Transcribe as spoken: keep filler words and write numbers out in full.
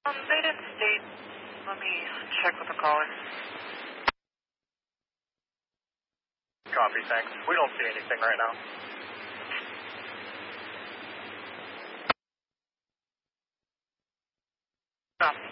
Um, they didn't state. Let me check with the caller. Copy, thanks. We don't see anything right now. No.